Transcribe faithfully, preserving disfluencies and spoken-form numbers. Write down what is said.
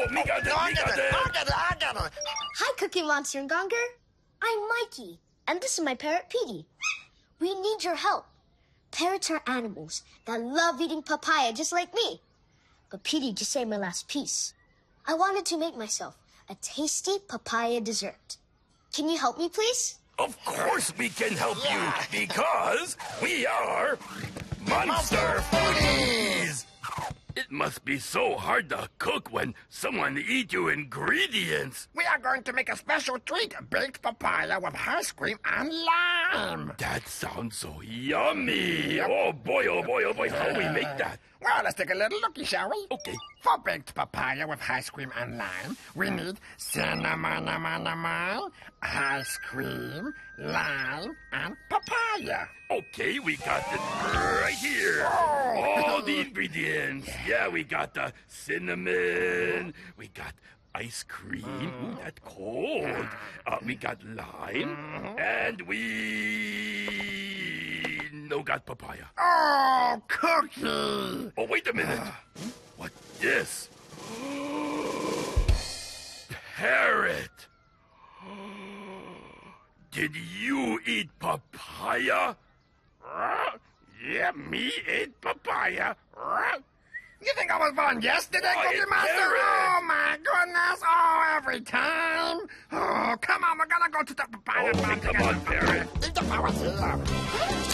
we got it, I we got got it, it. I got it, I got it. Hi, Cookie Monster and Gonger. I'm Mikey, and this is my parrot, Petey. We need your help. Parrots are animals that love eating papaya just like me. But Petey just ate my last piece. I wanted to make myself a tasty papaya dessert. Can you help me, please? Of course we can help you, because we are Monster Foodies! It must be so hard to cook when someone eats your ingredients. We are going to make a special treat, baked papaya with ice cream and lime. That sounds so yummy. Oh boy, oh boy, oh boy, how do we make that? Well, let's take a little looky, shall we? Okay. For baked papaya with ice cream and lime, we need cinnamon, cinnamon, ice cream, lime, and papaya. Okay, we got it right here. All the ingredients. Yeah, we got the cinnamon. We got ice cream. Ooh, that's cold. Uh, we got lime. And we... no got papaya. Oh, Cookie! Oh, wait a minute. What's this? Parrot. Did you eat papaya? Yeah, me ate papaya. You think I was born yesterday, Oh, Cookie it's Monster? Parrot. Oh, my goodness. Oh, every time. Oh, come on, we're gonna go to the papaya Oh, farm to come get on, the papaya. Parrot. Eat the power here.